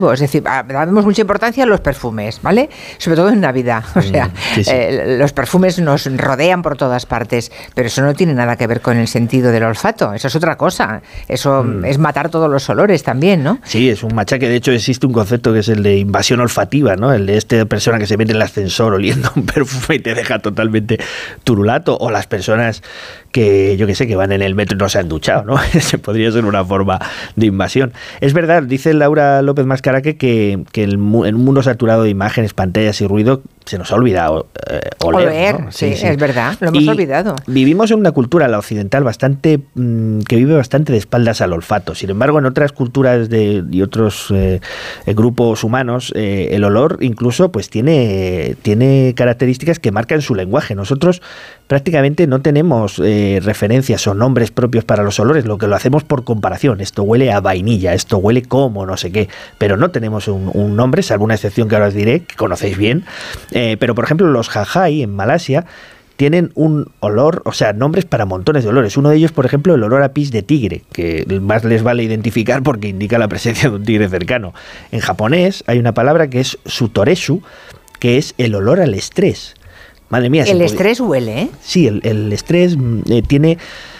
Es decir, damos mucha importancia a los perfumes, ¿vale? Sobre todo en Navidad. O sea, los perfumes nos rodean por todas partes, pero eso no tiene nada que ver con el sentido del olfato. Eso es otra cosa. Eso es matar todos los olores también, ¿no? Sí, es un machaque. De hecho, existe un concepto que es el de invasión olfativa, ¿no? El de esta persona que se mete en el ascensor oliendo un perfume y te deja totalmente turulato. O las personas que, yo qué sé, que van en el metro y no se han duchado, ¿no? Ese podría ser una forma de invasión. Es verdad, dice Laura López Mascaraque que en un mundo saturado de imágenes, pantallas y ruido se nos ha olvidado oler, ¿no? Sí, es verdad, lo hemos olvidado. Vivimos en una cultura, la occidental, que vive bastante de espaldas al olfato. Sin embargo, en otras culturas y otros grupos humanos, el olor incluso pues tiene características que marcan su lenguaje. Nosotros prácticamente no tenemos referencias o nombres propios para los olores, lo que lo hacemos por comparación. Esto huele a vainilla, esto huele como no sé qué, pero no tenemos un nombre, salvo una excepción que ahora os diré, que conocéis bien. Pero, por ejemplo, los jajai en Malasia tienen un olor, o sea, nombres para montones de olores. Uno de ellos, por ejemplo, el olor a pis de tigre, que más les vale identificar porque indica la presencia de un tigre cercano. En japonés hay una palabra que es sutoreshu, que es el olor al estrés. Madre mía. El estrés huele, ¿eh? Sí, el estrés tiene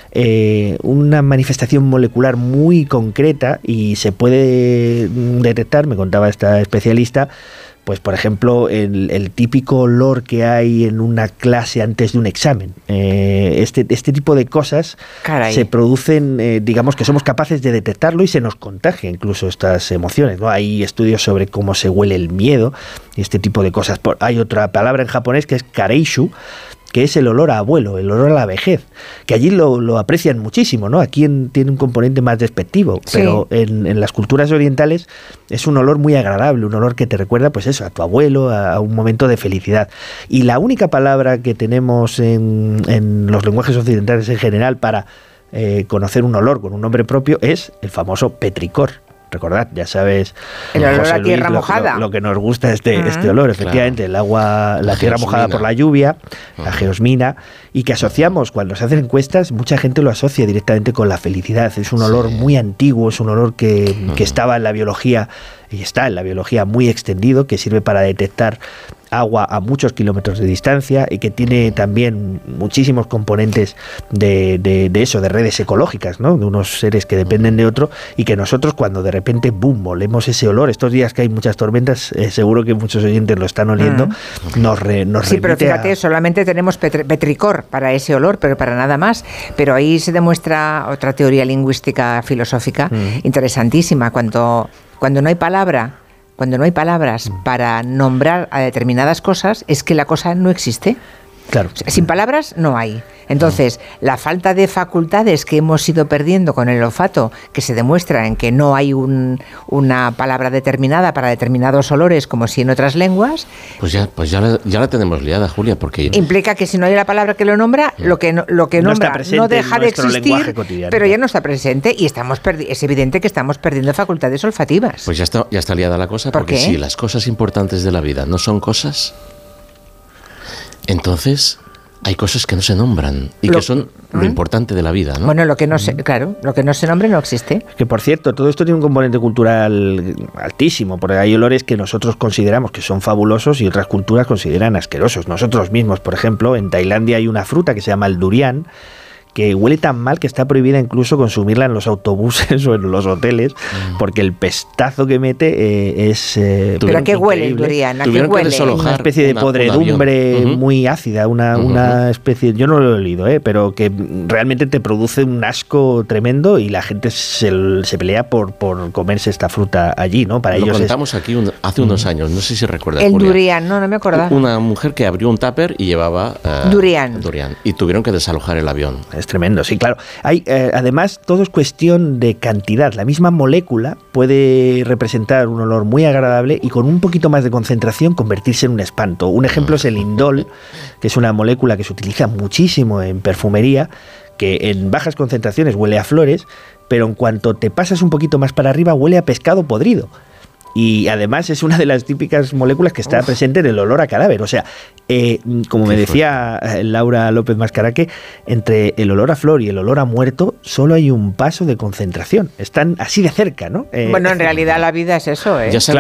una manifestación molecular muy concreta y se puede detectar, me contaba esta especialista, pues por ejemplo el típico olor que hay en una clase antes de un examen. Este tipo de cosas se producen, digamos que somos capaces de detectarlo y se nos contagia incluso estas emociones, ¿no? Hay estudios sobre cómo se huele el miedo y este tipo de cosas. Hay otra palabra en japonés que es kareishu, que es el olor a abuelo, el olor a la vejez, que allí lo aprecian muchísimo, ¿no? Aquí tiene un componente más despectivo, pero en las culturas orientales es un olor muy agradable, un olor que te recuerda, pues eso, a tu abuelo, a un momento de felicidad. Y la única palabra que tenemos en los lenguajes occidentales en general para conocer un olor con un nombre propio es el famoso petricor. Recordad, ya sabes, el olor José a tierra Luis, mojada. Lo que nos gusta este olor, efectivamente, el agua, la tierra mojada por la lluvia, la geosmina, y que asociamos, cuando se hacen encuestas, mucha gente lo asocia directamente con la felicidad. Es un olor muy antiguo, es un olor que estaba en la biología, y está en la biología muy extendido, que sirve para detectar agua a muchos kilómetros de distancia y que tiene también muchísimos componentes de eso, de redes ecológicas, ¿no? De unos seres que dependen de otro y que nosotros cuando de repente, boom, olemos ese olor, estos días que hay muchas tormentas, seguro que muchos oyentes lo están oliendo, nos sí, pero fíjate, solamente tenemos petricor para ese olor, pero para nada más. Pero ahí se demuestra otra teoría lingüística filosófica interesantísima. Cuando no hay palabras para nombrar a determinadas cosas, es que la cosa no existe. Claro. Sin palabras no hay. Entonces, la falta de facultades que hemos ido perdiendo con el olfato, que se demuestra en que no hay una palabra determinada para determinados olores, como si en otras lenguas... Pues ya la tenemos liada, Julia, porque... Implica que si no hay la palabra que lo nombra, lo que nombra no deja de existir, pero ya no está presente y es evidente que estamos perdiendo facultades olfativas. Pues ya está liada la cosa, porque si las cosas importantes de la vida no son cosas, entonces hay cosas que no se nombran y que son lo importante de la vida, ¿no? Bueno, lo que no se nombre no existe. Que por cierto, todo esto tiene un componente cultural altísimo, porque hay olores que nosotros consideramos que son fabulosos y otras culturas consideran asquerosos. Nosotros mismos, por ejemplo, en Tailandia hay una fruta que se llama el durian, que huele tan mal que está prohibida incluso consumirla en los autobuses o en los hoteles, porque el pestazo que mete es... ¿Pero a qué huele el durian? ¿A qué huele? Una especie de podredumbre muy ácida, una especie... Yo no lo he olido, pero que realmente te produce un asco tremendo y la gente se pelea por comerse esta fruta allí, ¿no? Para ellos contamos aquí hace unos años, no sé si recuerdas, el Julia. durian, no me acordaba. Una mujer que abrió un tupper y llevaba... durian. Y tuvieron que desalojar el avión. Es tremendo, sí, claro. Hay, además, todo es cuestión de cantidad. La misma molécula puede representar un olor muy agradable y con un poquito más de concentración convertirse en un espanto. Un ejemplo es el indol, que es una molécula que se utiliza muchísimo en perfumería, que en bajas concentraciones huele a flores, pero en cuanto te pasas un poquito más para arriba huele a pescado podrido. Y además es una de las típicas moléculas que está presente en el olor a cadáver. O sea, como me decía Laura López Mascaraque, entre el olor a flor y el olor a muerto solo hay un paso de concentración. Están así de cerca, ¿no? Bueno, en realidad la vida es eso, ¿eh? Ya se